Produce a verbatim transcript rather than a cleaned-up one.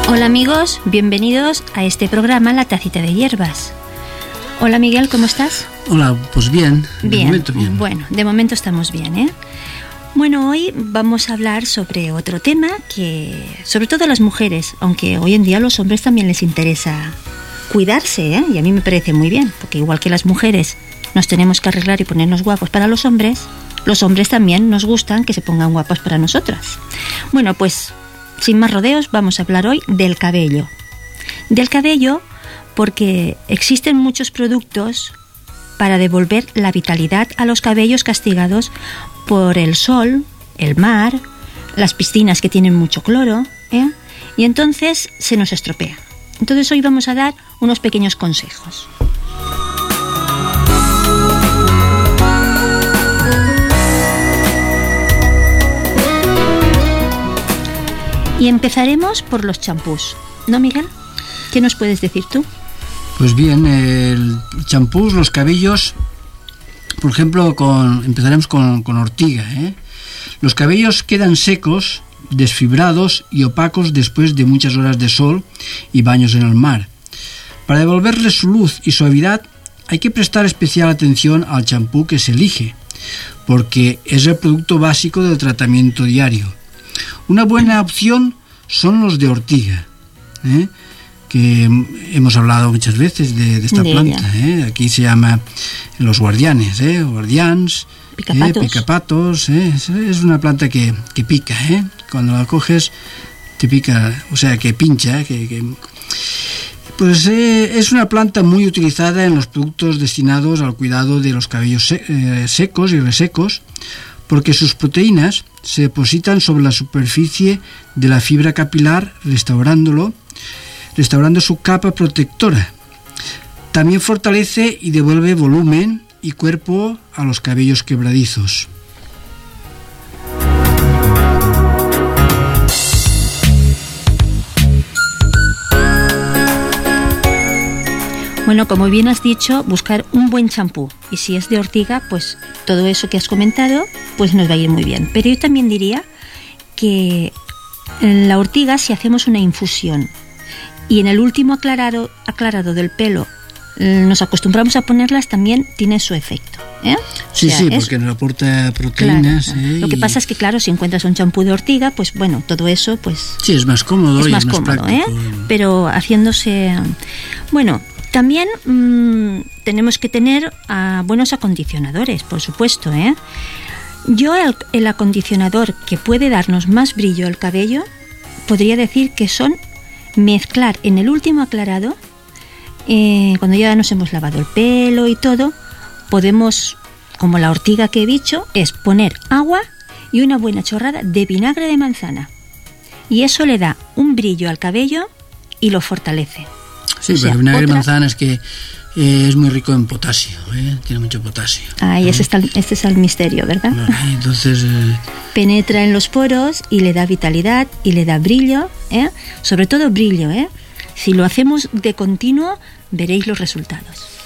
Hola amigos, bienvenidos a este programa La Tacita de Hierbas. Hola Miguel, ¿cómo estás? Hola, pues bien, de bien. momento bien. Bueno, de momento estamos bien, ¿eh? Bueno, hoy vamos a hablar sobre otro tema que, sobre todo a las mujeres, aunque hoy en día a los hombres también les interesa cuidarse, ¿eh? Y a mí me parece muy bien, porque igual que las mujeres nos tenemos que arreglar y ponernos guapos para los hombres, los hombres también nos gustan que se pongan guapos para nosotras. Bueno, pues sin más rodeos vamos a hablar hoy del cabello. Del cabello porque existen muchos productos para devolver la vitalidad a los cabellos castigados por el sol, el mar, las piscinas que tienen mucho cloro, ¿eh? Y entonces se nos estropea. Entonces hoy vamos a dar unos pequeños consejos. Y empezaremos por los champús, ¿no, Miguel? ¿Qué nos puedes decir tú? Pues bien, el champús, los cabellos, por ejemplo, con, empezaremos con, con ortiga, ¿eh? Los cabellos quedan secos, desfibrados y opacos después de muchas horas de sol y baños en el mar. Para devolverles su luz y suavidad hay que prestar especial atención al champú que se elige, porque es el producto básico del tratamiento diario. Una buena opción son los de ortiga, ¿eh? que hemos hablado muchas veces de, de esta de planta. ¿eh? Aquí se llama los guardianes, ¿eh? guardians, picapatos. Eh, picapatos ¿eh? es, es una planta que, que pica, ¿eh? Cuando la coges te pica, o sea, que pincha. Que, que... Pues eh, es una planta muy utilizada en los productos destinados al cuidado de los cabellos se- eh, secos y resecos, porque sus proteínas se depositan sobre la superficie de la fibra capilar, restaurándolo, restaurando su capa protectora. También fortalece y devuelve volumen y cuerpo a los cabellos quebradizos. Bueno, como bien has dicho, buscar un buen champú. Y si es de ortiga, pues todo eso que has comentado, pues nos va a ir muy bien. Pero yo también diría que en la ortiga, si hacemos una infusión y en el último aclarado, aclarado del pelo nos acostumbramos a ponerlas, también tiene su efecto, ¿eh? Sí, o sea, sí, es... porque nos aporta proteínas. Claro, ¿eh? Lo que y... pasa es que, claro, si encuentras un champú de ortiga, pues bueno, todo eso, pues... Sí, es más cómodo es y más es más cómodo, práctico. ¿eh? Pero haciéndose... Bueno, también mmm, tenemos que tener uh, buenos acondicionadores, por supuesto, ¿eh? Yo el, el acondicionador que puede darnos más brillo al cabello, podría decir que son mezclar en el último aclarado, eh, cuando ya nos hemos lavado el pelo y todo, podemos, como la ortiga que he dicho, es poner agua y una buena chorrada de vinagre de manzana. Y eso le da un brillo al cabello y lo fortalece. Sí, o sea, pero el vinagre otra... de manzana es que eh, es muy rico en potasio, ¿eh? Tiene mucho potasio. Ah, y ¿eh? ese, está, ese es el misterio, ¿verdad? Vale, entonces... Eh... Penetra en los poros y le da vitalidad y le da brillo, ¿eh? Sobre todo brillo, ¿eh? Si lo hacemos de continuo, veréis los resultados.